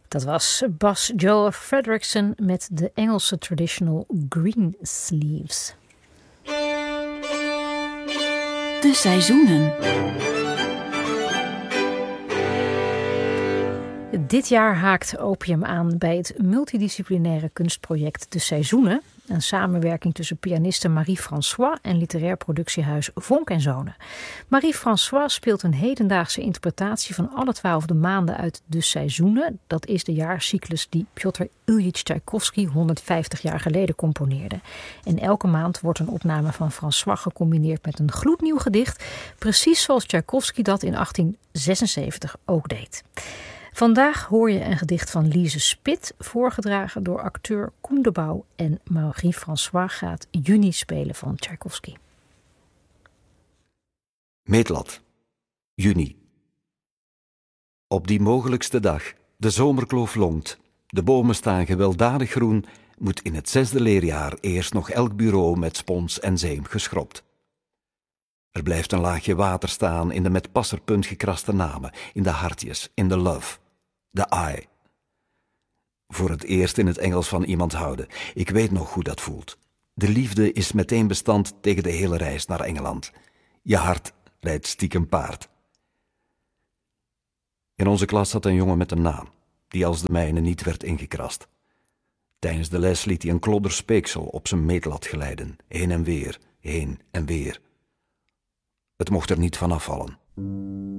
Dat was Bas Joe Fredrickson met de Engelse traditional Green Sleeves. De seizoenen. Dit jaar haakt Opium aan bij het multidisciplinaire kunstproject De Seizoenen. Een samenwerking tussen pianiste Marie-François en literair productiehuis Vonk en Zonen. Marie-François speelt een hedendaagse interpretatie van alle 12 maanden uit De Seizoenen. Dat is de jaarcyclus die Pjotr Iljitj Tchaikovsky 150 jaar geleden componeerde. En elke maand wordt een opname van François gecombineerd met een gloednieuw gedicht. Precies zoals Tchaikovsky dat in 1876 ook deed. Vandaag hoor je een gedicht van Lise Spit, voorgedragen door acteur Koen de Bouw. En Marie-François gaat Juni spelen van Tchaikovsky. Meetlat, juni. Op die mogelijkste dag, de zomerkloof longt, de bomen staan gewelddadig groen, moet in het 6e leerjaar eerst nog elk bureau met spons en zeem geschrobt. Er blijft een laagje water staan in de met passerpunt gekraste namen, in de hartjes, in de love, de I. Voor het eerst in het Engels van iemand houden. Ik weet nog hoe dat voelt. De liefde is meteen bestand tegen de hele reis naar Engeland. Je hart rijdt stiekem paard. In onze klas zat een jongen met een naam, die als de mijne niet werd ingekrast. Tijdens de les liet hij een klodder speeksel op zijn meetlat glijden, heen en weer, heen en weer. Het mocht er niet van afvallen.